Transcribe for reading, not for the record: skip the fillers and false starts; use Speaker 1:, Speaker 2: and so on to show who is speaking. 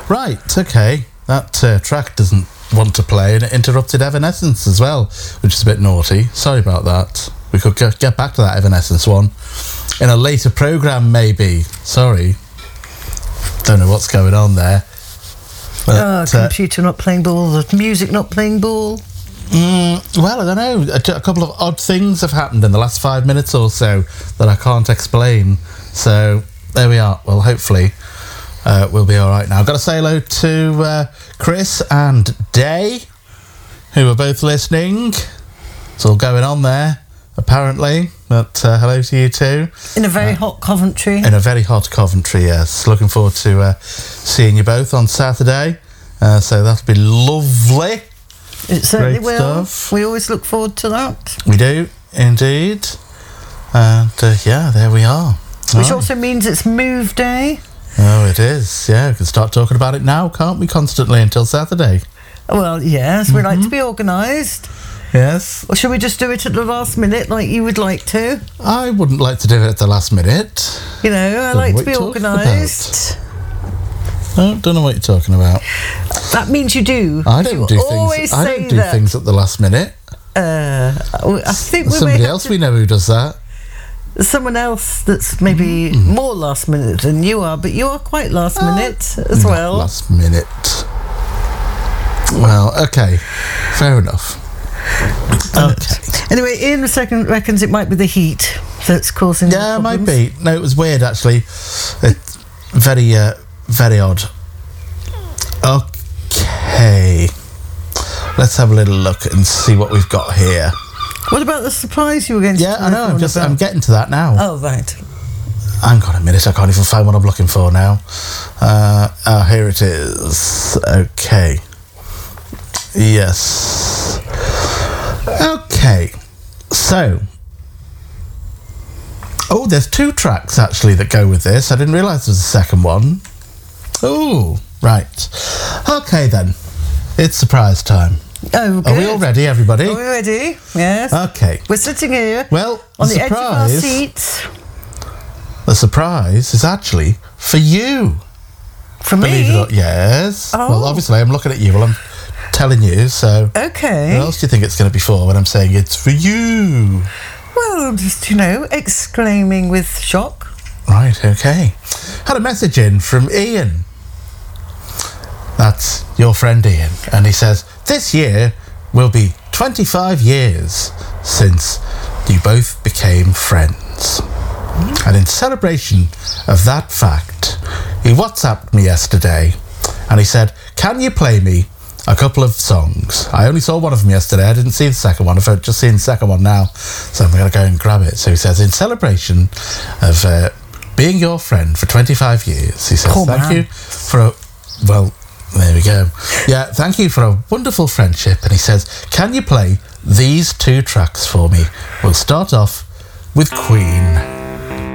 Speaker 1: Right, okay. That track doesn't want to play, and it interrupted Evanescence as well, which is a bit naughty. Sorry about that. We could get back to that Evanescence one in a later programme, maybe. Sorry. Don't know what's going on there. But,
Speaker 2: computer not playing ball, the music not playing ball.
Speaker 1: Well, I don't know. A couple of odd things have happened in the last 5 minutes or so that I can't explain. So, there we are. Well, hopefully, we'll be all right now. I've got to say hello to Chris and Day, who are both listening. It's all going on there, apparently. But hello to you too.
Speaker 2: In a very hot Coventry.
Speaker 1: In a very hot Coventry, yes. Looking forward to seeing you both on Saturday. So that'll be lovely.
Speaker 2: It certainly
Speaker 1: Great
Speaker 2: will.
Speaker 1: stuff.
Speaker 2: We always look forward to that.
Speaker 1: We do, indeed. And yeah, there we are.
Speaker 2: Which
Speaker 1: Right.
Speaker 2: also means it's move day.
Speaker 1: Oh, it is. Yeah, we can start talking about it now, can't we? Constantly until Saturday.
Speaker 2: Well, yes, we like to be organised.
Speaker 1: Yes.
Speaker 2: Or should we just do it at the last minute like you would like to?
Speaker 1: I wouldn't like to do it at the last minute.
Speaker 2: You know, I
Speaker 1: Don't
Speaker 2: like
Speaker 1: know
Speaker 2: to be
Speaker 1: what you're talking
Speaker 2: organised.
Speaker 1: I don't know what you're talking about.
Speaker 2: That means you do.
Speaker 1: I don't do
Speaker 2: always
Speaker 1: things. I
Speaker 2: say
Speaker 1: don't do
Speaker 2: that.
Speaker 1: things at the last minute.
Speaker 2: I think we may
Speaker 1: Somebody
Speaker 2: have
Speaker 1: else
Speaker 2: to-
Speaker 1: we know who does that.
Speaker 2: someone else that's maybe more last minute than you are, but you are quite last minute as
Speaker 1: Not
Speaker 2: well.
Speaker 1: last minute. Well, okay, fair enough. Okay.
Speaker 2: Anyway, Ian reckons it might be the heat that's causing the
Speaker 1: Yeah, it might
Speaker 2: problems.
Speaker 1: be. No, it was weird actually. It's very, very odd. Okay, let's have a little look and see what we've got here.
Speaker 2: What about the surprise you were going to
Speaker 1: Yeah,
Speaker 2: tell
Speaker 1: I know.
Speaker 2: everyone about?
Speaker 1: I'm getting to that now.
Speaker 2: Oh, right.
Speaker 1: Hang on a minute. I can't even find what I'm looking for now. Here it is. Okay. Yes. Okay. So. Oh, there's 2 tracks actually that go with this. I didn't realise there was a second one. Oh, right. Okay then. It's surprise time.
Speaker 2: Oh, good.
Speaker 1: Are we all ready, everybody?
Speaker 2: Are we ready? Yes.
Speaker 1: Okay.
Speaker 2: We're sitting here
Speaker 1: Well,
Speaker 2: on
Speaker 1: the
Speaker 2: the edge of our
Speaker 1: surprise.
Speaker 2: seats.
Speaker 1: The surprise is actually for you.
Speaker 2: For
Speaker 1: Believe it or
Speaker 2: me?
Speaker 1: not, yes.
Speaker 2: Oh.
Speaker 1: Well, obviously, I'm looking at you while I'm telling you, so
Speaker 2: Okay.
Speaker 1: what else do you think it's going to be for when I'm saying it's for you?
Speaker 2: Well, just, exclaiming with shock.
Speaker 1: Right, okay. Had a message in from Ian. That's your friend Ian. And he says, this year will be 25 years since you both became friends. And in celebration of that fact, he WhatsApped me yesterday and he said, can you play me a couple of songs? I only saw one of them yesterday. I didn't see the second one. I've just seen the second one now. So I'm going to go and grab it. So he says, in celebration of being your friend for 25 years, he says,
Speaker 2: Oh,
Speaker 1: thank
Speaker 2: man.
Speaker 1: you for a... Well, there we go. Yeah, thank you for a wonderful friendship. And he says, can you play these 2 tracks for me? We'll start off with Queen.